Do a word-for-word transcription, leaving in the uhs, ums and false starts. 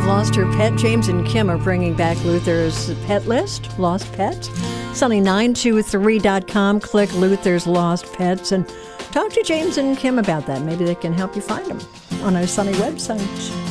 lost her pet. James and Kim are bringing back Luther's pet list, Lost Pets. Sunny nine two three dot com. Click Luther's Lost Pets and talk to James and Kim about that. Maybe they can help you find them on our Sunny website.